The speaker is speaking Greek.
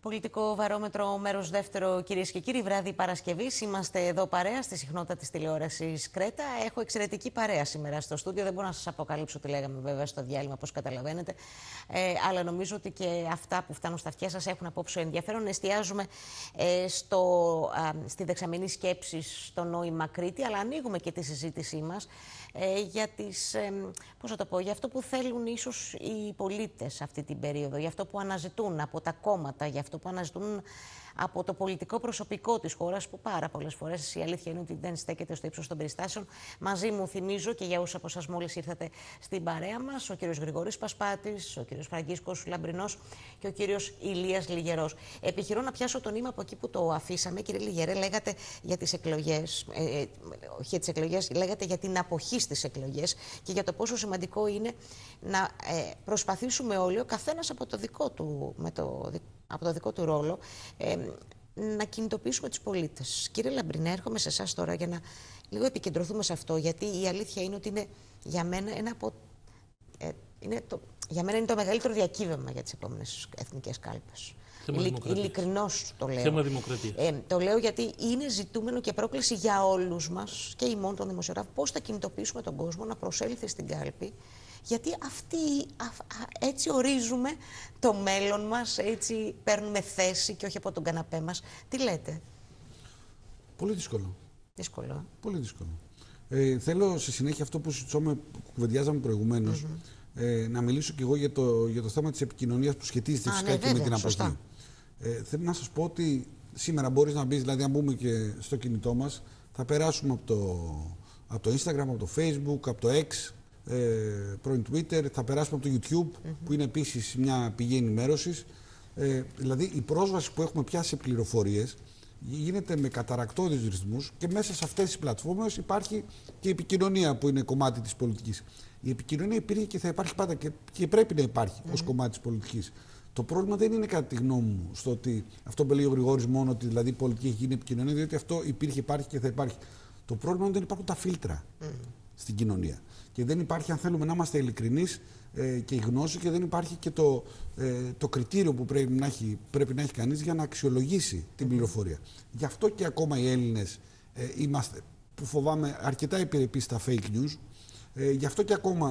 Πολιτικό βαρόμετρο, μέρος δεύτερο, κυρίες και κύριοι, βράδυ Παρασκευής. Είμαστε εδώ παρέα στη συχνότητα της τηλεόρασης Κρέτα. Έχω εξαιρετική παρέα σήμερα στο στούντιο. Δεν μπορώ να σας αποκαλύψω τι λέγαμε βέβαια στο διάλειμμα, όπως καταλαβαίνετε. Αλλά νομίζω ότι και αυτά που φτάνουν στα αυτιά σας έχουν απόψε ενδιαφέρον. Εστιάζουμε στη δεξαμενή σκέψη στο νόημα Κρήτη, αλλά ανοίγουμε και τη συζήτησή μας για για αυτό που θέλουν ίσως οι πολίτες αυτή την περίοδο, για αυτό που αναζητούν από τα κόμματα, για αυτό που αναζητούν από το πολιτικό προσωπικό της χώρας, που πάρα πολλές φορές η αλήθεια είναι ότι δεν στέκεται στο ύψος των περιστάσεων. Μαζί μου, θυμίζω και για όσους από εσάς μόλις ήρθατε στην παρέα μας, ο κύριος Γρηγόρης Πασπάτης, ο κύριος Φραγκίσκος Λαμπρινός και ο κύριος Ηλίας Λιγερός. Επιχειρώ να πιάσω το νήμα από εκεί που το αφήσαμε. Κύριε Λιγερέ, λέγατε για τις εκλογές, όχι για τις εκλογές, λέγατε για την αποχή στις εκλογές και για το πόσο σημαντικό είναι να προσπαθήσουμε όλοι, ο καθένας από το δικό του, από το δικό του ρόλο, να κινητοποιήσουμε τους πολίτες. Κύριε Λαμπρινέ, έρχομαι σε εσάς τώρα για να λίγο επικεντρωθούμε σε αυτό, γιατί η αλήθεια είναι ότι είναι για μένα είναι το μεγαλύτερο διακύβευμα για τις επόμενες εθνικές κάλπες. Ειλικρινώς το λέω. Θέμα δημοκρατίας. Το λέω γιατί είναι ζητούμενο και πρόκληση για όλους μας και ημών των δημοσιογράφων πώς θα κινητοποιήσουμε τον κόσμο να προσέλθει στην κάλπη. Γιατί έτσι ορίζουμε το μέλλον μας, έτσι παίρνουμε θέση και όχι από τον καναπέ μας. Τι λέτε? Πολύ δύσκολο. Δύσκολο. Πολύ δύσκολο. Θέλω σε συνέχεια αυτό που κουβεντιάζαμε προηγουμένως, να μιλήσω κι εγώ για το θέμα της επικοινωνίας που σχετίζεται φυσικά και με την αποχή. Θέλω να σας πω ότι σήμερα μπορείς να μπεις, δηλαδή αν μπούμε και στο κινητό μας, θα περάσουμε από το Instagram, από το Facebook, από το X, πρώην Twitter, θα περάσουμε από το YouTube, που είναι επίσης μια πηγή ενημέρωσης. Δηλαδή η πρόσβαση που έχουμε πια σε πληροφορίες γίνεται με καταρρακτώδεις ρυθμούς και μέσα σε αυτές τις πλατφόρμες υπάρχει και η επικοινωνία που είναι κομμάτι της πολιτικής. Η επικοινωνία υπήρχε και θα υπάρχει πάντα και πρέπει να υπάρχει ως κομμάτι της πολιτικής. Το πρόβλημα δεν είναι, κατά τη γνώμη μου, στο ότι αυτό που λέει ο Γρηγόρης μόνο, ότι δηλαδή η πολιτική έχει γίνει επικοινωνία, διότι αυτό υπήρχε, υπάρχει και θα υπάρχει. Το πρόβλημα είναι ότι δεν υπάρχουν τα φίλτρα στην κοινωνία. Και δεν υπάρχει, αν θέλουμε να είμαστε ειλικρινείς, και η γνώση, και δεν υπάρχει και το κριτήριο που πρέπει να έχει κανείς για να αξιολογήσει την πληροφορία. Γι' αυτό και ακόμα οι Έλληνες είμαστε, που φοβάμαι, αρκετά επιρρεπείς στα fake news. Γι' αυτό και ακόμα